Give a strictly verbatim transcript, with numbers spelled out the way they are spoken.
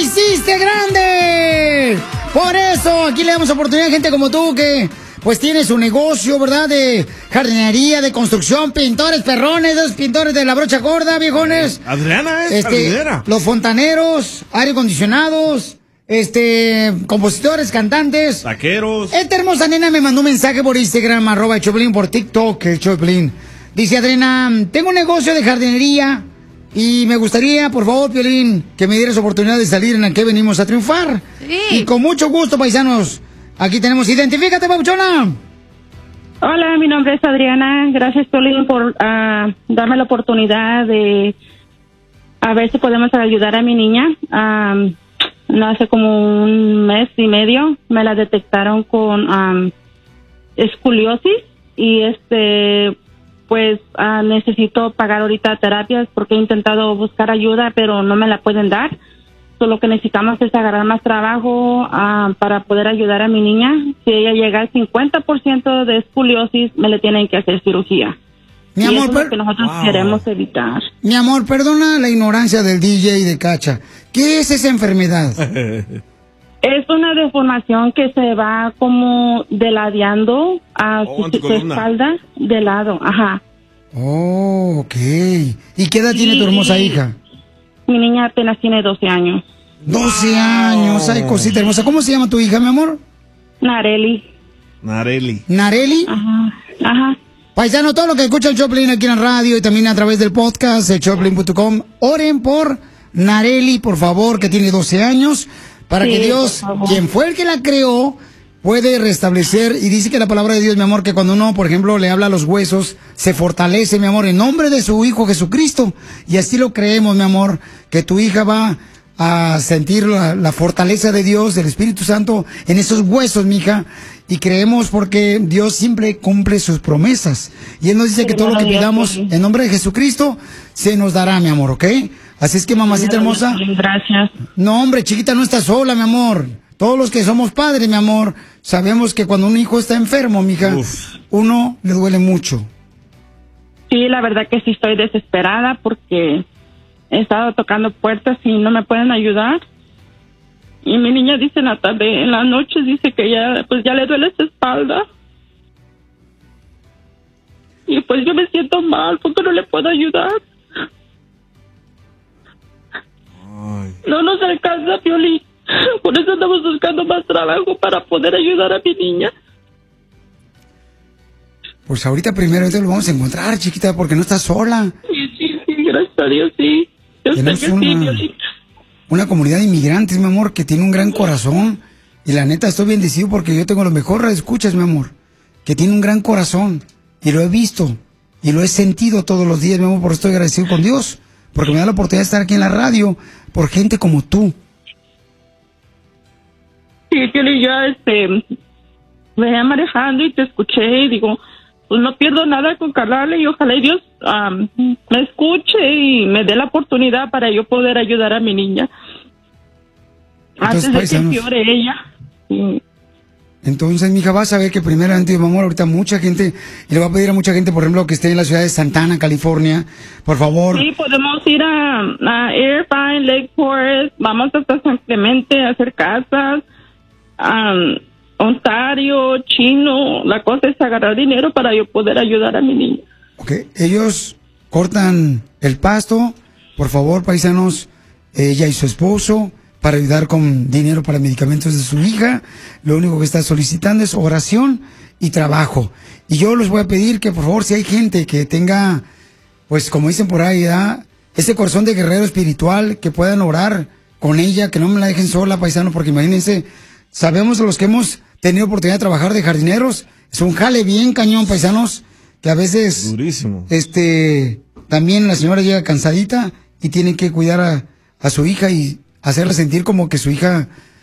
hiciste grande! Por eso, aquí le damos oportunidad a gente como tú que pues tiene su negocio, ¿verdad? De jardinería, de construcción, pintores perrones, esos pintores de la brocha gorda, viejones. Adriana es este, jardinera. Los fontaneros, aire acondicionados, este, compositores, cantantes. Taqueros. Esta hermosa nena me mandó un mensaje por Instagram, arroba el Choplin, por TikTok, el Choplin. Dice, Adriana, tengo un negocio de jardinería y me gustaría, por favor, Piolín, que me dieras oportunidad de salir en la que venimos a triunfar. Sí. Y con mucho gusto, paisanos. Aquí tenemos, identifícate, papuchona. Hola, mi nombre es Adriana. Gracias, Piolín, por uh, darme la oportunidad de a ver si podemos ayudar a mi niña. Um, no hace como un mes y medio me la detectaron con um, escoliosis y este pues uh, necesito pagar ahorita terapias porque he intentado buscar ayuda pero no me la pueden dar. So, lo que necesitamos es agarrar más trabajo uh, para poder ayudar a mi niña. Si ella llega al cincuenta por ciento de escoliosis, me le tienen que hacer cirugía. Mi y amor, eso es lo que nosotros wow. queremos evitar. Mi amor, perdona la ignorancia del D J y de Cacha. ¿Qué es esa enfermedad? Es una deformación que se va como deladeando a Oh, su, en tu su columna. espalda de lado. Ajá. Oh, ok. ¿Y qué edad tiene tu hermosa hija? Mi niña apenas tiene doce años. doce años, ay, cosita hermosa. ¿Cómo se llama tu hija, mi amor? Nareli. Nareli. ¿Nareli? Ajá. Ajá. Paisano, todo lo que escucha el Choplin aquí en la radio y también a través del podcast, el choplin punto com, oren por Nareli, por favor, que tiene doce años, para Sí, que Dios, por favor. quien fue el que la creó, puede restablecer. Y dice que la palabra de Dios, mi amor, que cuando uno, por ejemplo, le habla a los huesos, se fortalece, mi amor, en nombre de su Hijo Jesucristo. Y así lo creemos, mi amor, que tu hija va a sentir la, la fortaleza de Dios, del Espíritu Santo, en esos huesos, mija. Y creemos porque Dios siempre cumple sus promesas. Y Él nos dice que todo lo que pidamos en nombre de Jesucristo se nos dará, mi amor, ¿ok? Así es que, mamacita hermosa. Gracias. No, hombre, chiquita, no estás sola, mi amor. Todos los que somos padres, mi amor, sabemos que cuando un hijo está enfermo, mija, Uf. uno le duele mucho. Sí, la verdad que sí estoy desesperada porque he estado tocando puertas y no me pueden ayudar. Y mi niña dice en la tarde, en la noche dice que ya, pues ya le duele su espalda. Y pues yo me siento mal porque no le puedo ayudar. Ay. No nos alcanza, Piolín. Por eso estamos buscando más trabajo para poder ayudar a mi niña. Pues ahorita primero te lo vamos a encontrar, chiquita, porque no estás sola. Sí, sí, sí, gracias a Dios, sí. Yo sé Tenemos que sí, una, Piolín. una comunidad de inmigrantes, mi amor, que tiene un gran corazón. Y la neta, estoy bendecido porque yo tengo los mejores escuchas, mi amor, que tiene un gran corazón. Y lo he visto, y lo he sentido todos los días, mi amor, por eso estoy agradecido con Dios. Porque me da la oportunidad de estar aquí en la radio, por gente como tú. Sí, Piolín, yo este, venía manejando y te escuché y digo, pues no pierdo nada con hablarle y ojalá y Dios um, me escuche y me dé la oportunidad para yo poder ayudar a mi niña. Entonces, Antes de que paisanos. empeore ella. Sí. Entonces, mija, vas a ver que primeramente, mi amor, ahorita mucha gente, y le voy a pedir a mucha gente, por ejemplo, que esté en la ciudad de Santana, California, por favor. Sí, podemos ir a, a Irvine, Lake Forest, vamos hasta San Clemente a hacer casas, um, Ontario, Chino. La cosa es agarrar dinero para yo poder ayudar a mi niña. Ok, ellos cortan el pasto, por favor, paisanos, ella y su esposo, para ayudar con dinero para medicamentos de su hija. Lo único que está solicitando es oración y trabajo. Y yo les voy a pedir que, por favor, si hay gente que tenga, pues como dicen por ahí, ¿verdad?, ese corazón de guerrero espiritual, que puedan orar con ella, que no me la dejen sola, paisano, porque imagínense, sabemos los que hemos tenido oportunidad de trabajar de jardineros, es un jale bien cañón, paisanos, que a veces, Durísimo. este, también la señora llega cansadita y tiene que cuidar a, a su hija y hacerla sentir como que su hija